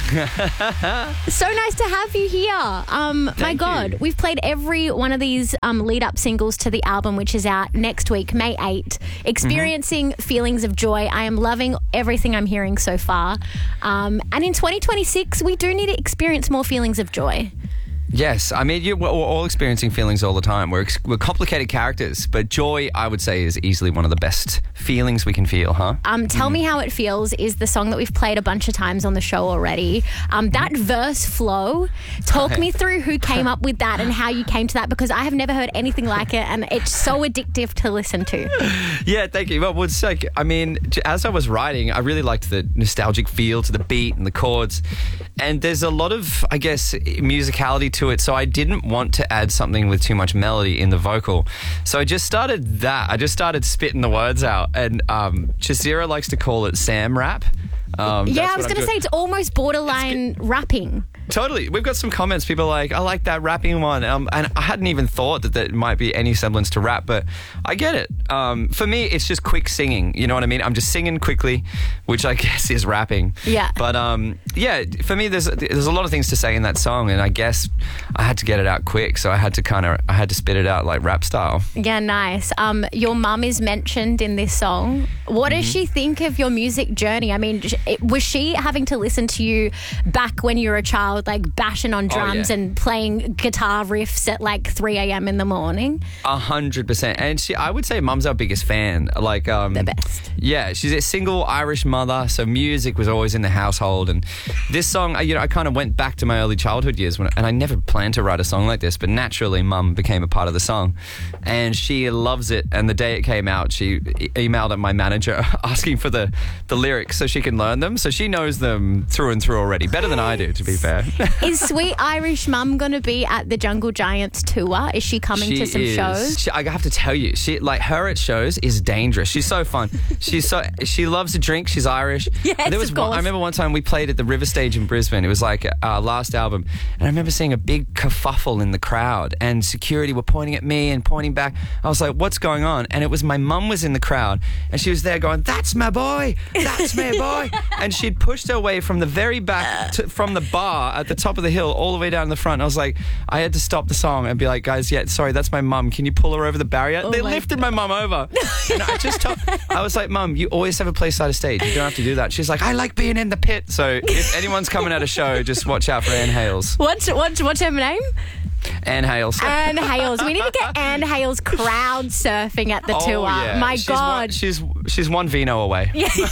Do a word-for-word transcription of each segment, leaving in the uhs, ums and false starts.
So nice to have you here. Um, my Thank God, you. we've played every one of these um, lead-up singles to the album, which is out next week, May eighth. Experiencing Mm-hmm. feelings of joy. I am loving everything I'm hearing so far. Um, and in twenty twenty-six, we do need to experience more feelings of joy. Yes, I mean, you, we're all experiencing feelings all the time. We're, ex- we're complicated characters, but joy, I would say, is easily one of the best feelings we can feel, huh? Um, Tell Me How It Feels is the song that we've played a bunch of times on the show already. Um, that verse flow, talk me through who came up with that and how you came to that, because I have never heard anything like it and it's so addictive to listen to. Yeah, thank you. Well, it's like, I mean, j- as I was writing, I really liked the nostalgic feel to the beat and the chords. And there's a lot of, I guess, musicality to it. So I didn't want to add something with too much melody in the vocal. So I just started that. I just started spitting the words out. And um, Jazeera likes to call it Sam rap. Um, Yeah, that's I was what I'm going to say doing. it's almost borderline rapping. Totally. We've got some comments. People are like, I like that rapping one. Um, and I hadn't even thought that there might be any semblance to rap, but I get it. Um, for me, it's just quick singing. You know what I mean? I'm just singing quickly, which I guess is rapping. Yeah. But um, yeah, for me, there's there's a lot of things to say in that song, and I guess I had to get it out quick, so I had to kind of I had to spit it out like rap style. Yeah, nice. Um, your mum is mentioned in this song. What does she think of your music journey? I mean, sh- it- was she having to listen to you back when you were a child, like bashing on drums yeah. and playing guitar riffs at like three a.m. in the morning? A hundred percent. And she, I would say mum's our biggest fan. Like, um, The best. Yeah, she's a single Irish mother, so music was always in the household. And this song, I- you know, I kind of went back to my early childhood years, when, and I never planned to write a song like this, but naturally mum became a part of the song. And she loves it. And the day it came out, she e- emailed at my manager asking for the, the lyrics so she can learn them. So she knows them through and through already, better than I do, to be fair. Is Sweet Irish Mum going to be at the Jungle Giants tour? Is she coming She to some is. shows? She, I have to tell you, she like her at shows is dangerous. She's so fun. She's so she loves to drink. She's Irish. Yes, there was of one, course. I remember one time we played at the River Stage in Brisbane. It was like our last album, and I remember seeing a big kerfuffle in the crowd, and security were pointing at me and pointing back. I was like, "What's going on?" And it was my mum was in the crowd, and she was there going, "That's my boy. That's my boy." And she'd pushed her way from the very back to, from the bar at the top of the hill all the way down the front. I was like, I had to stop the song and be like, guys, yeah, sorry, that's my mum. Can you pull her over the barrier? Oh they my lifted my mum over. And I just told, I was like, Mum, you always have a place side of stage. You don't have to do that. She's like, I like being in the pit. So if anyone's coming at a show, just watch out for Anne Hales. What's, what's, what's her name? Anne Hales. Anne Hales. We need to get Anne Hales crowd surfing at the Oh, tour. yeah. My she's God. One, she's she's one vino away.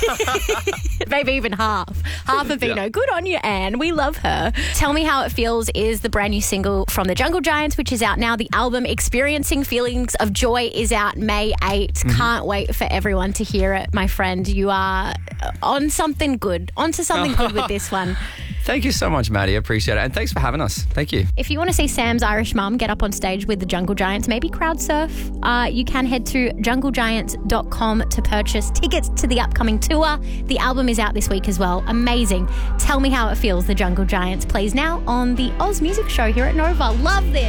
Maybe even half. Half a vino. Yeah. Good on you, Anne. We love her. Tell Me How It Feels is the brand new single from the Jungle Giants, which is out now. The album Experiencing Feelings of Joy is out May eighth. Mm-hmm. Can't wait for everyone to hear it, my friend. You are on something good. Onto something good with this one. Thank you so much, Maddie. I appreciate it. And thanks for having us. Thank you. If you want to see Sam's Irish mum get up on stage with the Jungle Giants, maybe crowd surf, uh, you can head to jungle giants dot com to purchase tickets to the upcoming tour. The album is out this week as well. Amazing. Tell Me How It Feels, the Jungle Giants plays now on the Oz Music Show here at Nova. Love this.